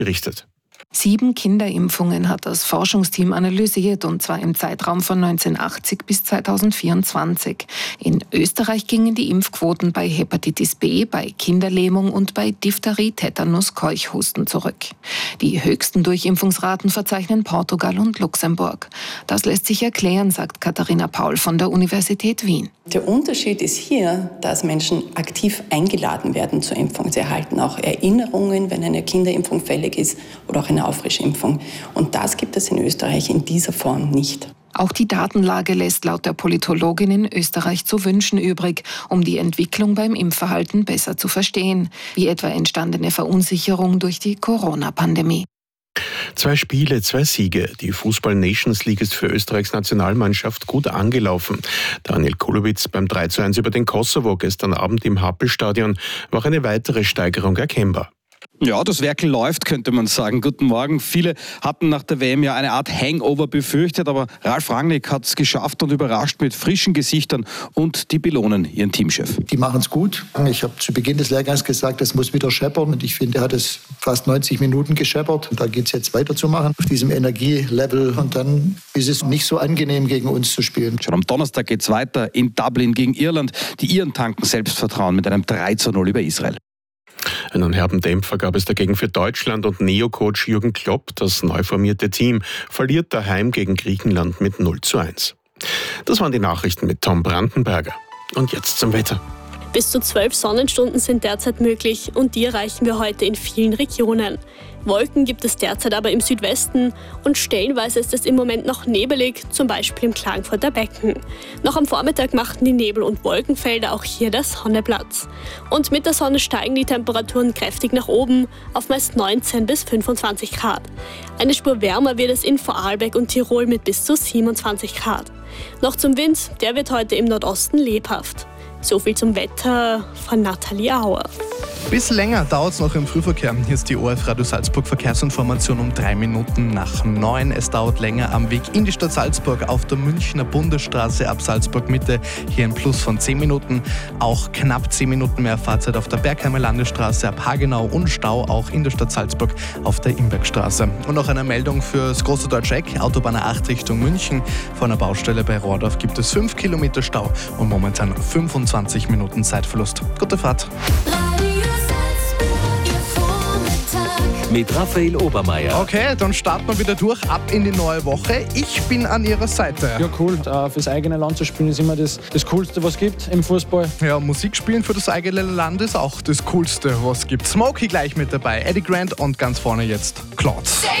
berichtet. 7 Kinderimpfungen hat das Forschungsteam analysiert, und zwar im Zeitraum von 1980 bis 2024. In Österreich gingen die Impfquoten bei Hepatitis B, bei Kinderlähmung und bei Diphtherie, Tetanus, Keuchhusten zurück. Die höchsten Durchimpfungsraten verzeichnen Portugal und Luxemburg. Das lässt sich erklären, sagt Katharina Paul von der Universität Wien. Der Unterschied ist hier, dass Menschen aktiv eingeladen werden zur Impfung. Sie erhalten auch Erinnerungen, wenn eine Kinderimpfung fällig ist oder auch eine Auffrischimpfung. Und das gibt es in Österreich in dieser Form nicht. Auch die Datenlage lässt laut der Politologin in Österreich zu wünschen übrig, um die Entwicklung beim Impfverhalten besser zu verstehen, wie etwa entstandene Verunsicherung durch die Corona-Pandemie. 2 Spiele, 2 Siege. Die Fußball-Nations League ist für Österreichs Nationalmannschaft gut angelaufen. Daniel Kulowitz beim 3:1 über den Kosovo gestern Abend im Happelstadion war auch eine weitere Steigerung erkennbar. Ja, das Werkel läuft, könnte man sagen. Guten Morgen. Viele hatten nach der WM ja eine Art Hangover befürchtet, aber Ralf Rangnick hat es geschafft und überrascht mit frischen Gesichtern, und die belohnen ihren Teamchef. Die machen es gut. Ich habe zu Beginn des Lehrgangs gesagt, es muss wieder scheppern, und ich finde, er hat es fast 90 Minuten gescheppert, und da geht es jetzt weiterzumachen auf diesem Energielevel, und dann ist es nicht so angenehm, gegen uns zu spielen. Schon am Donnerstag geht es weiter in Dublin gegen Irland. Die Iren tanken Selbstvertrauen mit einem 3:0 über Israel. Einen herben Dämpfer gab es dagegen für Deutschland, und Neo-Coach Jürgen Klopp, das neu formierte Team, verliert daheim gegen Griechenland mit 0:1. Das waren die Nachrichten mit Tom Brandenberger. Und jetzt zum Wetter. Bis zu 12 Sonnenstunden sind derzeit möglich, und die erreichen wir heute in vielen Regionen. Wolken gibt es derzeit aber im Südwesten, und stellenweise ist es im Moment noch nebelig, zum Beispiel im Klagenfurter Becken. Noch am Vormittag machten die Nebel- und Wolkenfelder auch hier der Sonne Platz. Und mit der Sonne steigen die Temperaturen kräftig nach oben auf meist 19 bis 25 Grad. Eine Spur wärmer wird es in Vorarlberg und Tirol mit bis zu 27 Grad. Noch zum Wind, der wird heute im Nordosten lebhaft. So viel zum Wetter von Nathalie Auer. Bisschen länger dauert es noch im Frühverkehr. Hier ist die ORF Radio Salzburg Verkehrsinformation um 3 Minuten nach 9. Es dauert länger am Weg in die Stadt Salzburg auf der Münchner Bundesstraße ab Salzburg Mitte. Hier ein Plus von 10 Minuten. Auch knapp 10 Minuten mehr Fahrzeit auf der Bergheimer Landesstraße ab Hagenau, und Stau auch in der Stadt Salzburg auf der Imbergstraße. Und noch eine Meldung fürs Große Deutsche Eck. Autobahn 8 Richtung München. Vor einer Baustelle bei Rohrdorf gibt es 5 Kilometer Stau und momentan 25 Minuten Zeitverlust. Gute Fahrt. Mit Raphael Obermeier. Okay, dann starten wir wieder durch, ab in die neue Woche. Ich bin an Ihrer Seite. Ja, cool. Fürs eigene Land zu spielen ist immer das Coolste, was es gibt im Fußball. Ja, Musik spielen für das eigene Land ist auch das Coolste, was es gibt. Smokey gleich mit dabei, Eddie Grant, und ganz vorne jetzt Claude.